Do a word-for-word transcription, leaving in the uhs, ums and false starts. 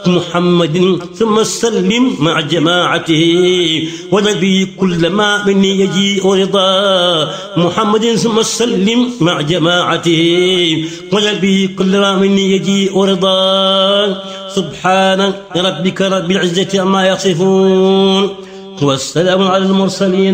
محمد ثم سلم مع جماعته ونبي كل ما مني يجيء رضا محمد ثم سلم مع جماعته ونبي كل ما مني يجيء رضا سبحان ربك رب العزة عما يصفون والسلام على المرسلين